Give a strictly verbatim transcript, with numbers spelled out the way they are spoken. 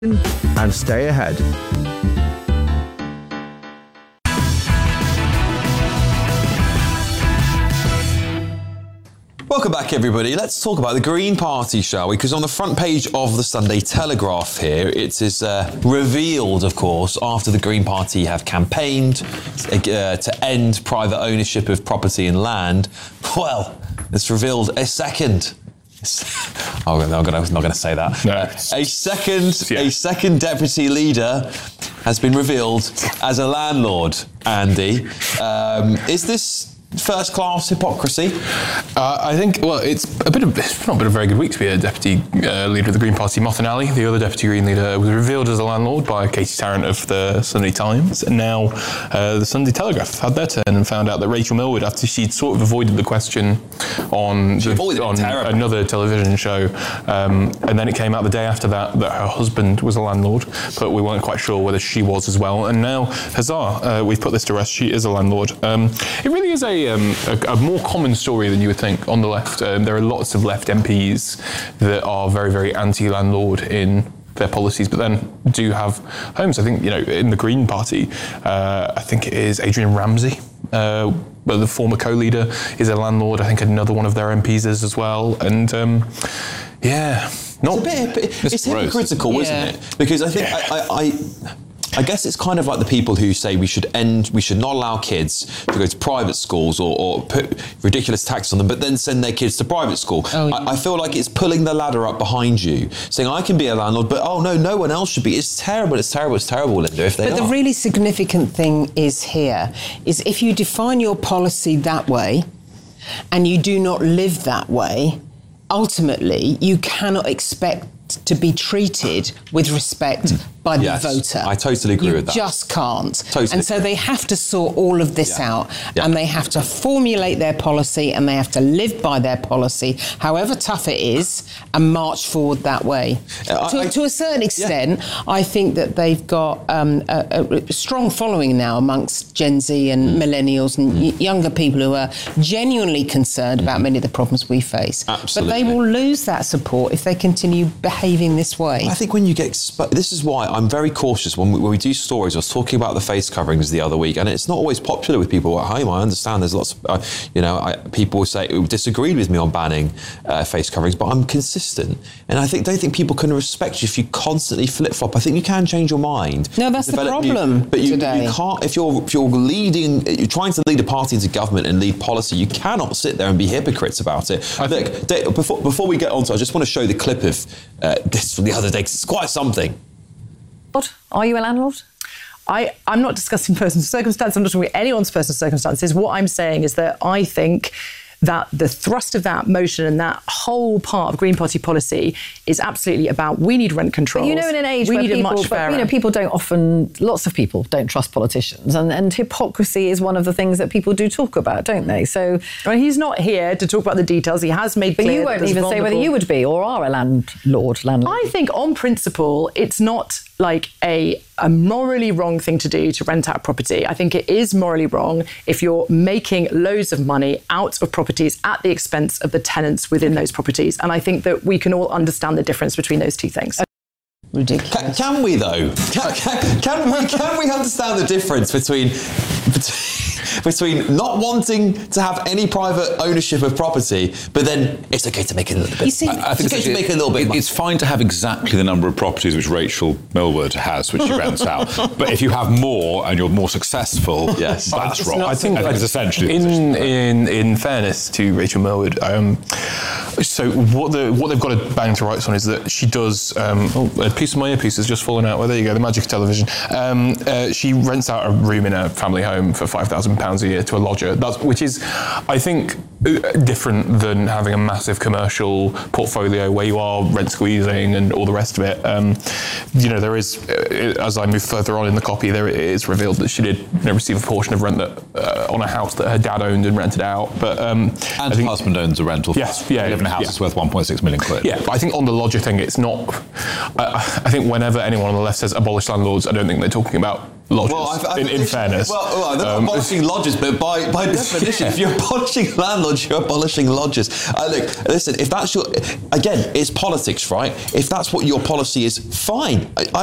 and stay ahead. Welcome back, everybody. Let's talk about the Green Party, shall we? Because on the front page of the Sunday Telegraph here, it is uh, revealed, of course, after the Green Party have campaigned uh, to end private ownership of property and land. Well, it's revealed a second. Oh, no, I'm, gonna, I'm not going to say that. No. Uh, a second, yeah. a second deputy leader has been revealed as a landlord. Andy, um, is this first-class hypocrisy? Uh, I think, well, it's a bit of, it's not been a very good week to be a deputy uh, leader of the Green Party. Martin Alley, the other deputy Green leader, was revealed as a landlord by Katie Tarrant of the Sunday Times. And now uh, the Sunday Telegraph had their turn and found out that Rachel Millward, after she'd sort of avoided the question on, the, on another television show, um, and then it came out the day after that that her husband was a landlord, but we weren't quite sure whether she was as well. And now, huzzah, uh, we've put this to rest, she is a landlord. Um, it really is a Um, a, a more common story than you would think on the left. Um, there are lots of left M Ps that are very, very anti-landlord in their policies, but then do have homes. I think, you know, in the Green Party, uh, I think it is Adrian Ramsey, uh, well, the former co-leader, is a landlord. I think another one of their M Ps is as well. And um, yeah, not. It's a bit, it's, it's hypocritical, yeah. Isn't it? Because I think yeah. I. I, I I guess it's kind of like the people who say we should end, we should not allow kids to go to private schools or, or put ridiculous taxes on them, but then send their kids to private school. Oh, yeah. I, I feel like it's pulling the ladder up behind you, saying I can be a landlord, but oh no, no one else should be. It's terrible, it's terrible, it's terrible, Linda, if they But are. the really significant thing is here, is if you define your policy that way, and you do not live that way, ultimately you cannot expect to be treated with respect mm. by the yes, voter. I totally agree you with that. You just can't. Totally. And so they have to sort all of this yeah. out, yeah. and they have to formulate their policy, and they have to live by their policy, however tough it is, and march forward that way. Uh, to, I, to a certain extent, yeah. I think that they've got um, a, a strong following now amongst Gen Z and mm. millennials and mm. y- younger people who are genuinely concerned mm. about many of the problems we face. Absolutely. But they will lose that support if they continue behaving this way. I think when you get expo- this is why I'm very cautious when we, when we do stories. I was talking about the face coverings the other week, and it's not always popular with people at home. I understand there's lots of, uh, you know, I, people say who disagreed with me on banning uh, face coverings, but I'm consistent, and I think don't think people can respect you if you constantly flip flop. I think you can change your mind. No, that's the problem. You, but you, today. you can't if you're if you're leading, you're trying to lead a party into government and lead policy. You cannot sit there and be hypocrites about it. I Look, think Dave, before before we get on to, I just want to show the clip of uh, this from the other day because it's quite something. What? Are you a landlord? I, I'm not discussing personal circumstances. I'm not talking about anyone's personal circumstances. What I'm saying is that I think that the thrust of that motion and that whole part of Green Party policy is absolutely about we need rent control. But you know, in an age we where need people, a much but, fairer. you know, people don't often, lots of people don't trust politicians, and, and hypocrisy is one of the things that people do talk about, don't they? So, well, he's not here to talk about the details. He has made but clear. But you won't even say whether you would be or are a landlord, landlord. I think, on principle, it's not like a, a morally wrong thing to do to rent out property. I think it is morally wrong if you're making loads of money out of properties at the expense of the tenants within those properties. And I think that we can all understand the difference between those two things. Ridiculous. Can, can we though? Can, can, can we can we understand the difference between, between between not wanting to have any private ownership of property, but then it's okay to make a little bit. You see, I, I think it's okay to make a little bit. It, it's fine to have exactly the number of properties which Rachel Millward has, which she rents out. But if you have more and you're more successful, yes, that's wrong. I think, I think it's essentially in in in fairness to Rachel Millward. Um, so what the what they've got to bang to rights on is that she does. Um, oh, a piece of my earpiece has just fallen out. Well, there you go. The magic of television. Um, uh, she rents out a room in a family home for five thousand pounds a year to a lodger. That's which is, I think, different than having a massive commercial portfolio where you are rent squeezing and all the rest of it. Um, you know, there is, as I move further on in the copy, there it is revealed that she did you know, receive a portion of rent that uh, on a house that her dad owned and rented out. But um, and her husband owns a rental. Yes, yeah, they live in a house yeah. that's worth one point six million quid. Yeah, but I think on the lodger thing, it's not. I, I think whenever anyone on the left says abolish landlords, I don't think they're talking about lodges, Well, I, I, in, in fairness. Well, well they're Um, not abolishing lodges, but by, by definition, if you're abolishing landlords, you're abolishing lodges. Uh, look, listen, if that's your... Again, it's politics, right? If that's what your policy is, fine. I,